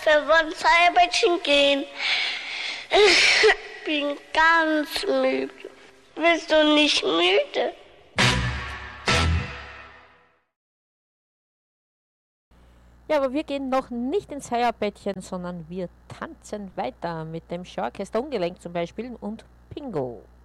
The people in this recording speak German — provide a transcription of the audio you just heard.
Wir wollen Feuerbettchen gehen. Ich bin ganz müde. Bist du nicht müde? Ja, aber wir gehen noch nicht ins Feierbettchen, sondern wir tanzen weiter mit dem Schorchester Ungelenk zum Beispiel und Pingo.